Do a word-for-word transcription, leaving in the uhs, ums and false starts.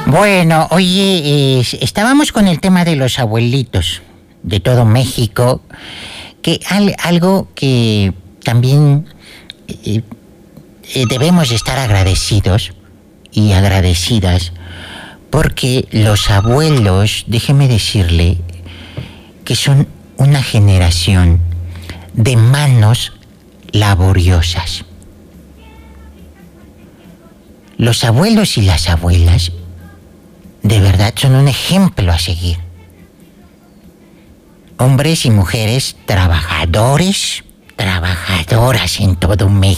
Bueno, oye, eh, estábamos con el tema de los abuelitos de todo México, que al, algo que también eh, eh, debemos estar agradecidos y agradecidas, porque los abuelos, déjeme decirle, que son una generación de manos laboriosas. Los abuelos y las abuelas de verdad son un ejemplo a seguir. Hombres y mujeres trabajadores, trabajadoras en todo México.